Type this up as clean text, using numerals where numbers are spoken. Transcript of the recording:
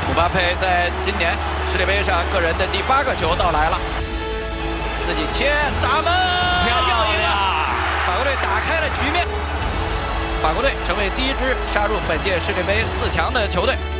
姆巴佩在今年世界杯上个人的第8个球到来了，自己切打门，要赢了！法国队打开了局面，法国队成为第一支杀入本届世界杯4强的球队。